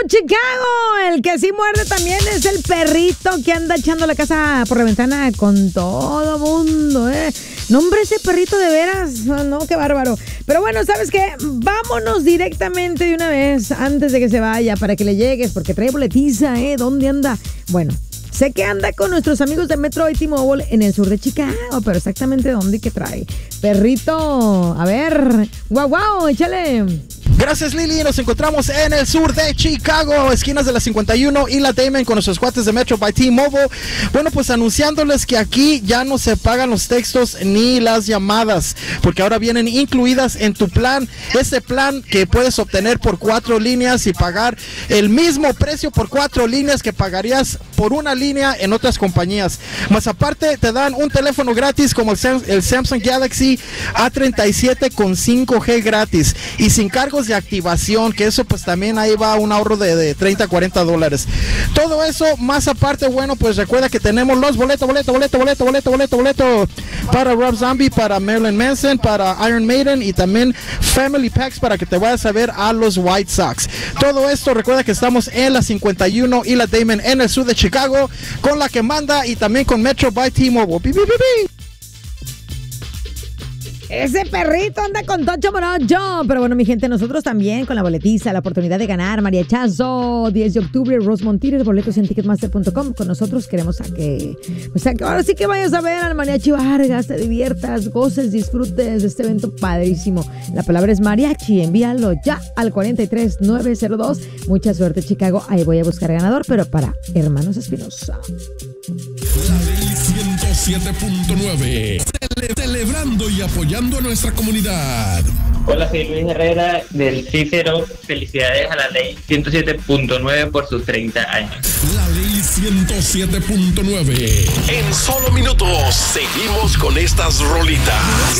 Chicago. El que sí muerde también es el perrito que anda echando la casa por la ventana con todo mundo, No, hombre, ese perrito de veras, no, qué bárbaro. Pero bueno, ¿sabes qué? Vámonos directamente de una vez antes de que se vaya para que le llegues, porque trae boletiza, ¿Dónde anda? Bueno, sé que anda con nuestros amigos de Metro y T-Mobile en el sur de Chicago, pero exactamente dónde y qué trae. Perrito, a ver, guau, échale. Gracias, Lili. Nos encontramos en el sur de Chicago, esquinas de la 51 y la Damon con nuestros cuates de Metro by T-Mobile. Bueno, pues anunciándoles que aquí ya no se pagan los textos ni las llamadas, porque ahora vienen incluidas en tu plan. Ese plan que puedes obtener por 4 líneas y pagar el mismo precio por 4 líneas que pagarías por una línea en otras compañías. Más aparte, te dan un teléfono gratis como el Samsung Galaxy A37 con 5G gratis y sin cargos de activación, que eso pues también ahí va un ahorro de $30-$40. Todo eso, más aparte, bueno, pues recuerda que tenemos los boletos para Rob Zombie, para Marilyn Manson, para Iron Maiden y también Family Packs para que te vayas a ver a los White Sox. Todo esto, recuerda que estamos en la 51 y la Damon en el sur de Chicago con la que manda y también con Metro by T-Mobile. Ese perrito anda con Tocho Morocho. Pero bueno, mi gente, nosotros también con la boletiza, la oportunidad de ganar mariachazo 10 de octubre, Rosemont Theater, boletos en Ticketmaster.com. Con nosotros queremos que ahora sí que vayas a ver al Mariachi Vargas, te diviertas, goces, disfrutes de este evento padrísimo. La palabra es mariachi, envíalo ya al 43902. Mucha suerte, Chicago. Ahí voy a buscar ganador, pero para Hermanos Espinosa. La Ley 107.9, celebrando y apoyando a nuestra comunidad. Hola, soy Luis Herrera del Cícero. Felicidades a la Ley 107.9 por sus 30 años. La Ley 107.9. En solo minutos seguimos con estas rolitas.